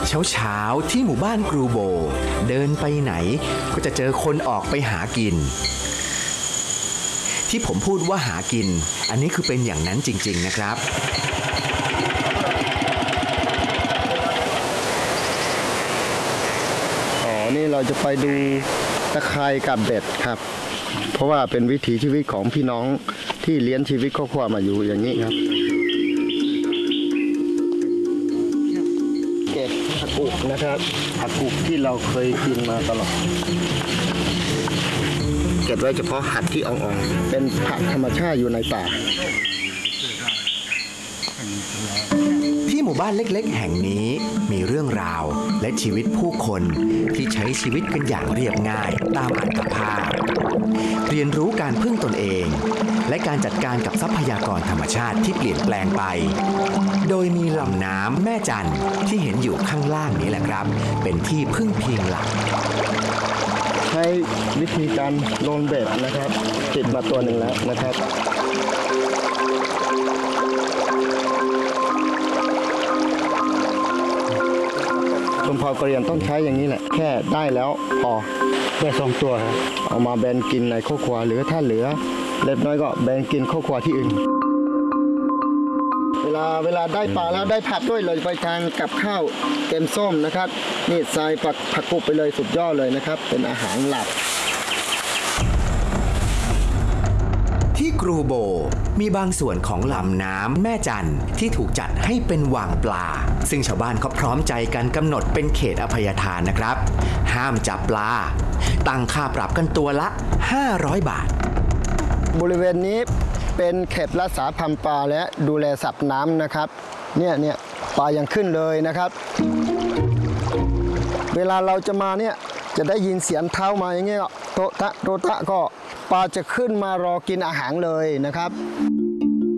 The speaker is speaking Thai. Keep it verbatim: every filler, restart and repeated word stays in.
เช้าเช้าที่หมู่บ้านกรูโบเดินไปไหนก็จะเจอคนออกไปหากินที่ผมพูดว่าหากินอันนี้คือเป็นอย่างนั้นจริงๆนะครับอ๋อนี่เราจะไปดูตะไคร่กับเบ็ดครับเพราะว่าเป็นวิถีชีวิตของพี่น้องที่เลี้ยงชีวิตครอบครัวมาอยู่อย่างนี้ครับเก็บผักกุกนะครับผักกุกที่เราเคยกินมาตลอดเก็บไว้เฉพาะหัดที่อ่อนๆเป็นผักธรรมชาติอยู่ในป่าที่หมู่บ้านเล็กๆแห่งนี้มีเรื่องราวและชีวิตผู้คนที่ใช้ชีวิตกันอย่างเรียบง่ายตามอัตภาพเรียนรู้การพึ่งตนเองและการจัดการกับทรัพยากรธรรมชาติที่เปลี่ยนแปลงไปโดยมีลำน้ำแม่จันทร์ที่เห็นอยู่ข้างล่างนี้แหละครับเป็นที่พึ่งพิงหลักใช้วิธีการโยนเบ็ดนะครับติดมาตัวหนึ่งแล้วนะครับชมพอกระเรียนต้องใช้อย่างนี้แหละแค่ได้แล้วพอได้สองตัวครับเอามาแบนกินในครอบครัวหรือถ้าเหลือเล็กน้อยก็แบนกินครอบครัวที่อื่นเวลาเวลาได้ปลาแล้วได้ผักด้วยเลยไปทานกับข้าวแกงส้มนะครับนี่ใส่ผักผักกุบไปเลยสุดยอดเลยนะครับเป็นอาหารหลักที่กรูโบมีบางส่วนของลำน้ำแม่จันทร์ที่ถูกจัดให้เป็นวางปลาซึ่งชาวบ้านเขาพร้อมใจกันกำหนดเป็นเขตอภัยทานนะครับห้ามจับปลาตั้งค่าปรับกันตัวละห้าร้อยบาทบริเวณนี้เป็นเขตรักษาพันธุ์ปลาและดูแลสัตว์น้ำนะครับเนี่ยเนี่ยปลายังขึ้นเลยนะครับเวลาเราจะมาเนี่ยจะได้ยินเสียงเท้ามาอย่างเงี้ยโตตะโตตะก็ปลาจะขึ้นมารอกินอาหารเลยนะครับ